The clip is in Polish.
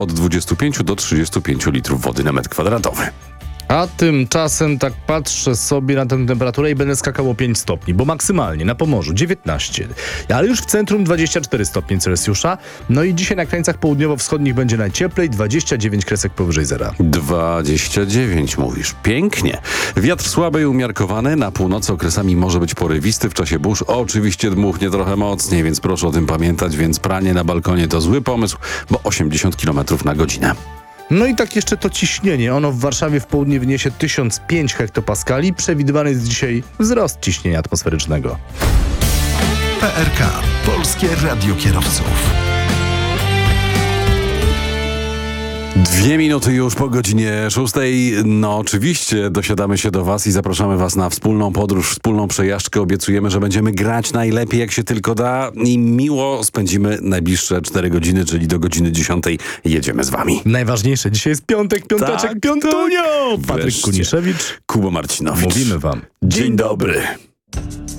od 25 do 35 litrów wody na metr kwadratowy. A tymczasem tak patrzę sobie na tę temperaturę i będę skakał o 5 stopni, bo maksymalnie na Pomorzu 19, ale już w centrum 24 stopnie Celsjusza. No i dzisiaj na krańcach południowo-wschodnich będzie najcieplej, 29 kresek powyżej zera. 29 mówisz. Pięknie. Wiatr słaby i umiarkowany, na północy okresami może być porywisty, w czasie burz oczywiście dmuchnie trochę mocniej, więc proszę o tym pamiętać, więc pranie na balkonie to zły pomysł, bo 80 km na godzinę. No i tak jeszcze to ciśnienie. Ono w Warszawie w południe wyniesie 1005 hektopaskali. Przewidywany jest dzisiaj wzrost ciśnienia atmosferycznego. PRK. Polskie Radio Kierowców. 2 minuty już po godzinie 6. No oczywiście dosiadamy się do Was i zapraszamy Was na wspólną podróż, wspólną przejażdżkę. Obiecujemy, że będziemy grać najlepiej jak się tylko da i miło spędzimy najbliższe 4 godziny, czyli do godziny 10 jedziemy z Wami. Najważniejsze, dzisiaj jest piątek, piąteczek, Tak, piątunio! Patryk Wreszcie. Kuniszewicz. Kuba Marcinowicz. Mówimy Wam. Dzień dobry.